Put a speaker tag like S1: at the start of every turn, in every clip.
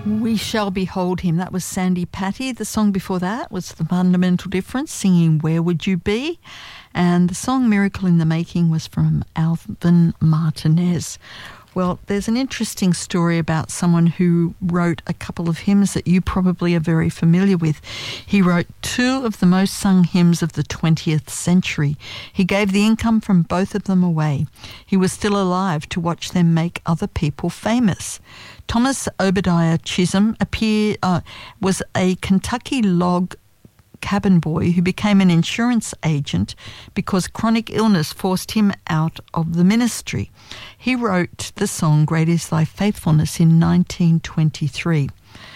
S1: We Shall Behold Him. That was Sandy Patty. The song before that was The Fundamental Difference, singing Where Would You Be? And the song Miracle in the Making was from Alvin Martinez. Well, there's an interesting story about someone who wrote a couple of hymns that you probably are very familiar with. He wrote two of the most sung hymns of the 20th century. He gave the income from both of them away. He was still alive to watch them make other people famous. Thomas Obadiah Chisholm was a Kentucky log cabin boy who became an insurance agent because chronic illness forced him out of the ministry. He wrote the song Great Is Thy Faithfulness in 1923.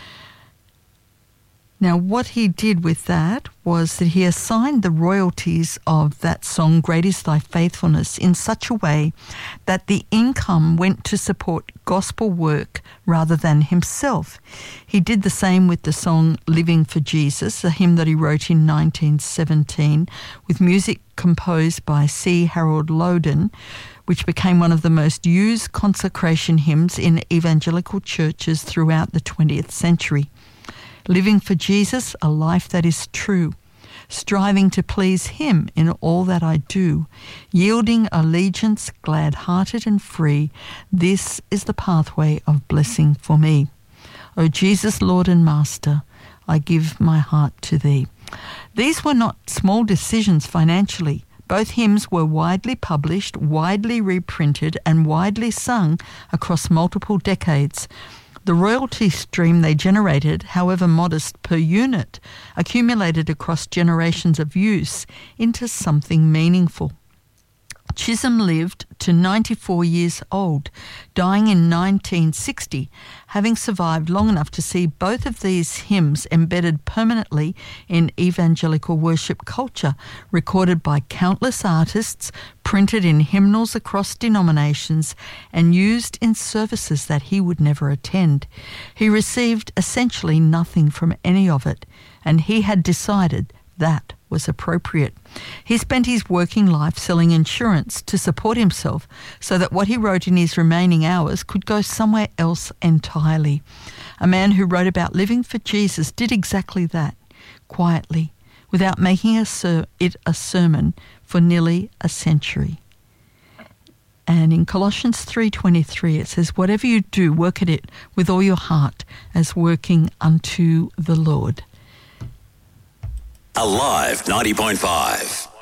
S1: Now, what he did with that was that he assigned the royalties of that song, Great Is Thy Faithfulness, in such a way that the income went to support gospel work rather than himself. He did the same with the song Living for Jesus, a hymn that he wrote in 1917, with music composed by C. Harold Loden, which became one of the most used consecration hymns in evangelical churches throughout the 20th century. Living for Jesus, a life that is true, striving to please Him in all that I do, yielding allegiance, glad-hearted and free, this is the pathway of blessing for me. O Jesus, Lord and Master, I give my heart to Thee. These were not small decisions financially. Both hymns were widely published, widely reprinted, and widely sung across multiple decades. The royalty stream they generated, however modest per unit, accumulated across generations of use into something meaningful. Chisholm lived to 94 years old, dying in 1960, having survived long enough to see both of these hymns embedded permanently in evangelical worship culture, recorded by countless artists, printed in hymnals across denominations, and used in services that he would never attend. He received essentially nothing from any of it, and he had decided that was appropriate. He spent his working life selling insurance to support himself so that what he wrote in his remaining hours could go somewhere else entirely. A man who wrote about living for Jesus did exactly that, quietly, without making it a sermon for nearly a century. And in Colossians 3:23 it says, whatever you do, work at it with all your heart as working unto the Lord.
S2: Alive 90.5.